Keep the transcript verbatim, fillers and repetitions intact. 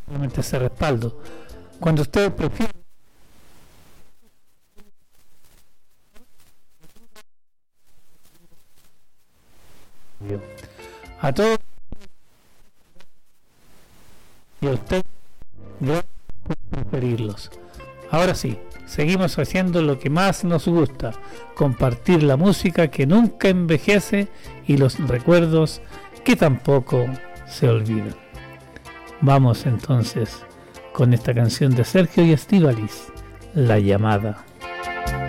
realmente ese respaldo. Cuando usted prefiere a todos y a usted, gracias por preferirlos. Ahora sí, seguimos haciendo lo que más nos gusta, compartir la música que nunca envejece y los recuerdos que tampoco se olvidan. Vamos entonces con esta canción de Sergio y Estíbaliz, La Llamada.